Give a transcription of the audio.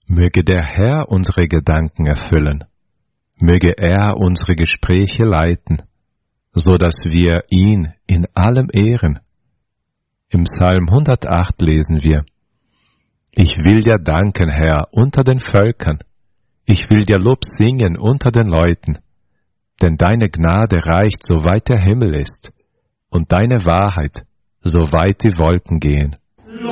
Möge der Herr unsere Gedanken erfüllen. Möge er unsere Gespräche leiten, so dass wir ihn in allem ehren. Im Psalm 108 lesen wir: Ich will dir danken, Herr, unter den Völkern. Ich will dir Lob singen unter den Leuten. Denn deine Gnade reicht, so weit der Himmel ist, und deine Wahrheit, so weit die Wolken gehen.